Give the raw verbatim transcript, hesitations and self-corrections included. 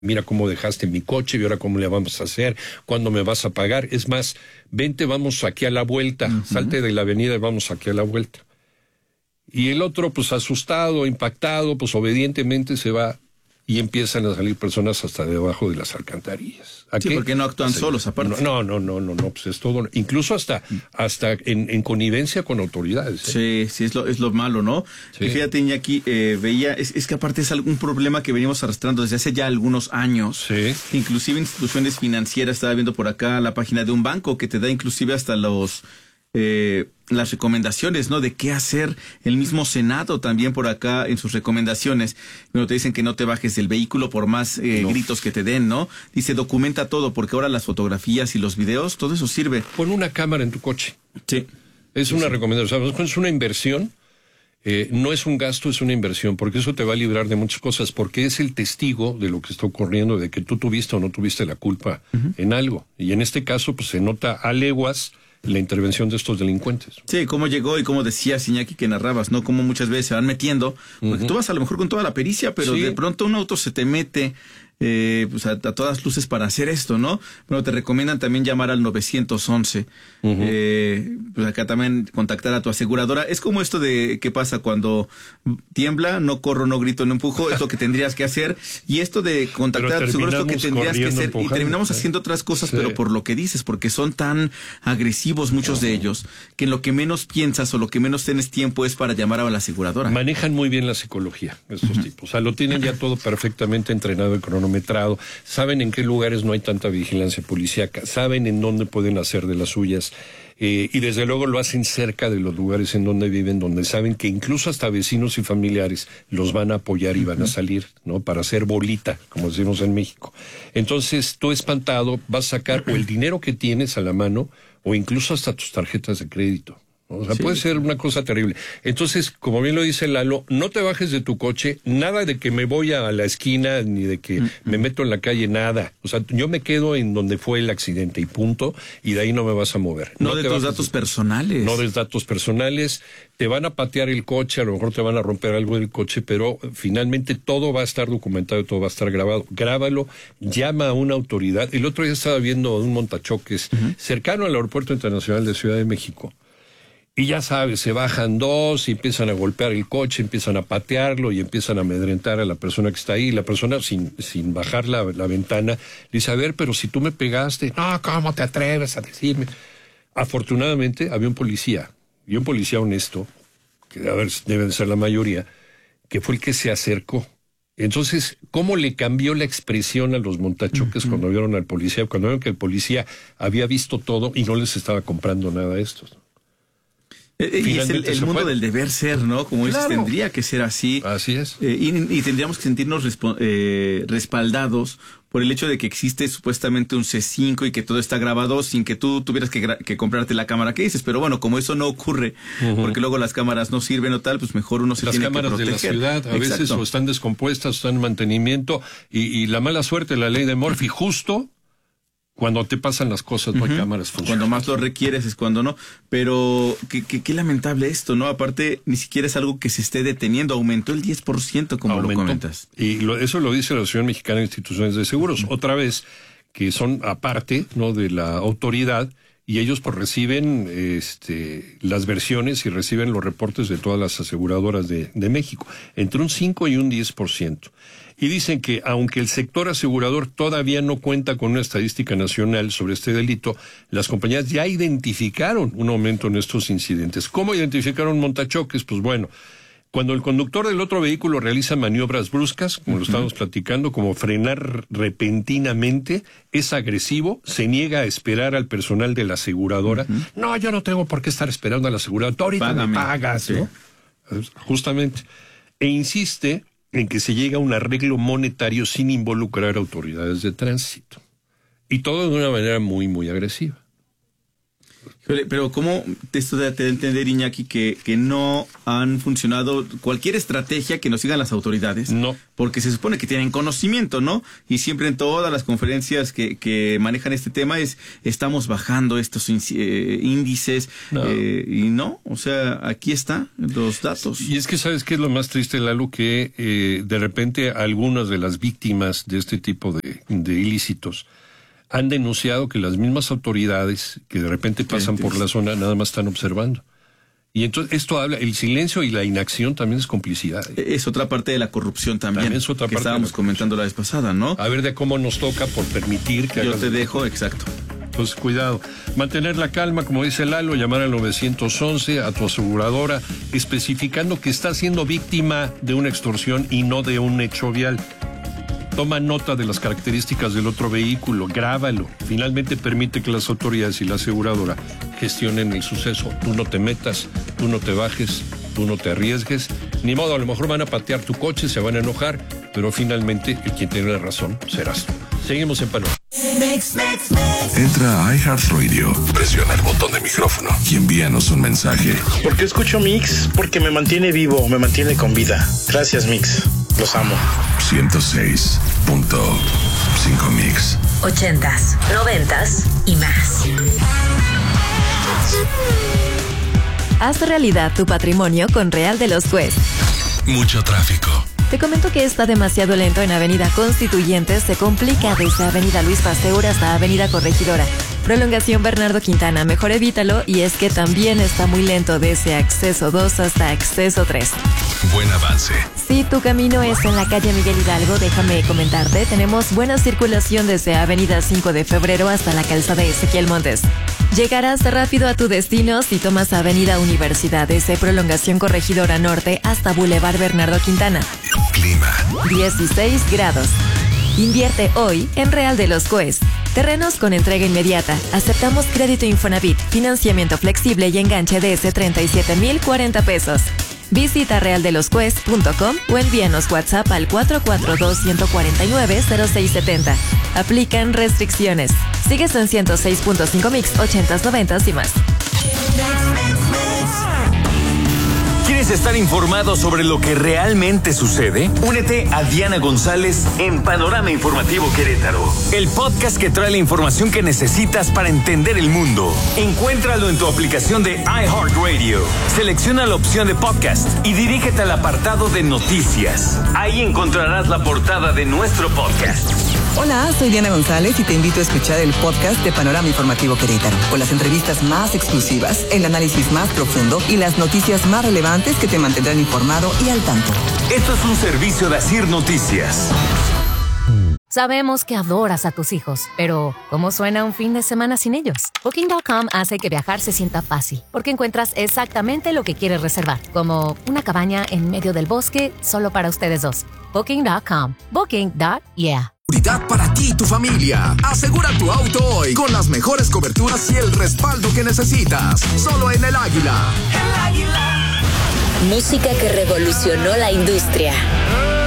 mira cómo dejaste mi coche y ahora cómo le vamos a hacer, cuándo me vas a pagar. Es más, vente, vamos aquí a la vuelta, uh-huh. salte de la avenida y vamos aquí a la vuelta. Y el otro, pues asustado, impactado, pues obedientemente se va y empiezan a salir personas hasta debajo de las alcantarillas. ¿A sí, qué? Porque no actúan Sí. solos, aparte. No, no, no, no, no, pues es todo, incluso hasta, hasta en, en connivencia con autoridades. ¿eh? Sí, sí, es lo, es lo malo, ¿no? Sí. Y fíjate, Iñaki, eh, veía, es, es que aparte es algún problema que venimos arrastrando desde hace ya algunos años. Sí. Inclusive instituciones financieras, estaba viendo por acá la página de un banco que te da inclusive hasta los... Eh, las recomendaciones, ¿no? De qué hacer. El mismo Senado también por acá en sus recomendaciones. Bueno, te dicen que no te bajes del vehículo por más eh, no. gritos que te den, ¿no? Dice, documenta todo, porque ahora las fotografías y los videos, todo eso sirve. Pon una cámara en tu coche. Sí. Es sí, una sí. recomendación. Es una inversión. Eh, no es un gasto, es una inversión, porque eso te va a librar de muchas cosas, porque es el testigo de lo que está ocurriendo, de que tú tuviste o no tuviste la culpa uh-huh. en algo. Y en este caso, pues se nota a leguas la intervención de estos delincuentes. Sí, cómo llegó y cómo decías, Iñaki, que narrabas, ¿no? Cómo muchas veces se van metiendo, porque uh-huh. tú vas a lo mejor con toda la pericia, pero sí. de pronto un auto se te mete eh, pues a, a todas luces para hacer esto, ¿no? Bueno, te recomiendan también llamar al nueve once. Uh-huh. Eh, pues acá también contactar a tu aseguradora. Es como esto de qué pasa cuando tiembla, no corro, no grito, no empujo, es lo que tendrías que hacer. Y esto de contactar a tu aseguradora es lo que tendrías que hacer. Y terminamos ¿eh? haciendo otras cosas, sí. pero por lo que dices, porque son tan agresivos muchos uh-huh. de ellos, que en lo que menos piensas o lo que menos tienes tiempo es para llamar a la aseguradora. Manejan muy bien la psicología, estos uh-huh. tipos. O sea, lo tienen ya todo perfectamente entrenado y cronometrado. Saben en qué lugares no hay tanta vigilancia policíaca, saben en dónde pueden hacer de las suyas. Eh, y desde luego lo hacen cerca de los lugares en donde viven, donde saben que incluso hasta vecinos y familiares los van a apoyar y van a salir, ¿no? Para hacer bolita, como decimos en México. Entonces, tú espantado vas a sacar o el dinero que tienes a la mano o incluso hasta tus tarjetas de crédito. O sea, sí. puede ser una cosa terrible. Entonces, como bien lo dice Lalo, no te bajes de tu coche, nada de que me voy a la esquina, ni de que mm-hmm. me meto en la calle, nada. O sea, yo me quedo en donde fue el accidente y punto, y de ahí no me vas a mover. No, no de te tus datos de, personales. No de datos personales. Te van a patear el coche, a lo mejor te van a romper algo del coche, pero finalmente todo va a estar documentado, todo va a estar grabado. Grábalo, llama a una autoridad. El otro día estaba viendo un montachoques uh-huh. cercano al Aeropuerto Internacional de Ciudad de México. Y ya sabes, se bajan dos y empiezan a golpear el coche, empiezan a patearlo y empiezan a amedrentar a la persona que está ahí. Y la persona, sin, sin bajar la, la ventana, dice, a ver, pero si tú me pegaste, no, ¿cómo te atreves a decirme? Afortunadamente, había un policía, y un policía honesto, que a ver, debe de ser la mayoría, que fue el que se acercó. Entonces, ¿cómo le cambió la expresión a los montachoques uh-huh. cuando vieron al policía? Cuando vieron que el policía había visto todo y no les estaba comprando nada a estos, ¿no? Y es el, el mundo del deber ser, ¿no? Como claro. dices, tendría que ser así. Así es. Eh, y, y tendríamos que sentirnos respo- eh, respaldados por el hecho de que existe supuestamente un C cinco y que todo está grabado sin que tú tuvieras que, gra- que comprarte la cámara que dices. Pero bueno, como eso no ocurre, uh-huh. porque luego las cámaras no sirven o tal, pues mejor uno se las tiene que proteger. Las cámaras de la ciudad a Exacto. veces o están descompuestas o están en mantenimiento y, y la mala suerte, la ley de Murphy, justo cuando te pasan las cosas, no hay uh-huh. cámaras funcionando. Cuando más lo requieres es cuando no. Pero qué, qué, qué lamentable esto, ¿no? Aparte, ni siquiera es algo que se esté deteniendo. Aumentó el diez por ciento, como Aumentó. lo comentas. Y lo, eso lo dice la Asociación Mexicana de Instituciones de Seguros. Uh-huh. Otra vez, que son aparte, ¿no? de la autoridad, y ellos pues reciben este, las versiones y reciben los reportes de todas las aseguradoras de, de México. Entre un cinco y un diez por ciento. Y dicen que aunque el sector asegurador todavía no cuenta con una estadística nacional sobre este delito, las compañías ya identificaron un aumento en estos incidentes. ¿Cómo identificaron montachoques? Pues bueno, cuando el conductor del otro vehículo realiza maniobras bruscas, como uh-huh. lo estamos platicando, como frenar repentinamente, es agresivo, se niega a esperar al personal de la aseguradora. Uh-huh. No, yo no tengo por qué estar esperando a la aseguradora, tú ahorita Págame. me pagas, ¿no? Sí. Justamente. E insiste en que se llega a un arreglo monetario sin involucrar autoridades de tránsito. Y todo de una manera muy, muy agresiva. Pero, pero ¿cómo esto te da a entender, Iñaki, que, que no han funcionado cualquier estrategia que nos sigan las autoridades? No. Porque se supone que tienen conocimiento, ¿no? Y siempre en todas las conferencias que, que manejan este tema es, estamos bajando estos eh, índices, no. Eh, y no, o sea, aquí están los datos. Y es que, ¿sabes qué es lo más triste, Lalo? Que eh, de repente algunas de las víctimas de este tipo de, de ilícitos han denunciado que las mismas autoridades que de repente pasan por la zona nada más están observando. Y entonces esto habla, el silencio y la inacción también es complicidad. ¿eh? Es otra parte de la corrupción también, también es otra que parte estábamos comentando la vez pasada, ¿no? A ver de cómo nos toca por permitir que... Yo te dejo, exacto. Entonces, cuidado. Mantener la calma, como dice Lalo, llamar al nueve once a tu aseguradora, especificando que estás siendo víctima de una extorsión y no de un hecho vial. Toma nota de las características del otro vehículo, grábalo. Finalmente permite que las autoridades y la aseguradora gestionen el suceso. Tú no te metas, tú no te bajes, tú no te arriesgues. Ni modo, a lo mejor van a patear tu coche, se van a enojar, pero finalmente el quien tiene la razón serás tú. Seguimos en Panorama. Entra a iHeartRadio, presiona el botón de micrófono y envíanos un mensaje. ¿Por qué escucho Mix? Porque me mantiene vivo, me mantiene con vida. Gracias, Mix. Los amo. ciento seis punto cinco Mix. Ochentas, noventas y más. Haz realidad tu patrimonio con Real de los Quest. Mucho tráfico. Te comento que está demasiado lento en Avenida Constituyentes. Se complica desde Avenida Luis Pasteur hasta Avenida Corregidora. Prolongación Bernardo Quintana, mejor evítalo. Y es que también está muy lento desde Acceso dos hasta Acceso tres. Buen avance. Si tu camino es en la calle Miguel Hidalgo, déjame comentarte, tenemos buena circulación desde Avenida cinco de febrero hasta la calzada Ezequiel Montes. Llegarás rápido a tu destino si tomas Avenida Universidad desde Prolongación Corregidora Norte hasta Boulevard Bernardo Quintana. Clima. dieciséis grados. Invierte hoy en Real de los Quest. Terrenos con entrega inmediata. Aceptamos crédito Infonavit, financiamiento flexible y enganche desde treinta y siete mil cuarenta pesos. Visita real de los quest punto com o envíanos WhatsApp al cuatro cuatro dos, uno cuatro nueve, cero seis siete cero. Aplican restricciones. Sigues en ciento seis punto cinco Mix, ochentas, noventas y más. ¿Quieres estar informado sobre lo que realmente sucede? Únete a Diana González en Panorama Informativo Querétaro, el podcast que trae la información que necesitas para entender el mundo. Encuéntralo en tu aplicación de iHeartRadio. Selecciona la opción de podcast y dirígete al apartado de noticias. Ahí encontrarás la portada de nuestro podcast. Hola, soy Diana González y te invito a escuchar el podcast de Panorama Informativo Querétaro, con las entrevistas más exclusivas, el análisis más profundo y las noticias más relevantes que te mantendrán informado y al tanto. Esto es un servicio de Asir Noticias. Sabemos que adoras a tus hijos, pero ¿cómo suena un fin de semana sin ellos? Booking punto com hace que viajar se sienta fácil, porque encuentras exactamente lo que quieres reservar, como una cabaña en medio del bosque solo para ustedes dos. Booking punto com. Booking. Yeah. Seguridad para ti y tu familia. Asegura tu auto hoy con las mejores coberturas y el respaldo que necesitas. Solo en El Águila. El Águila. Música que revolucionó la industria.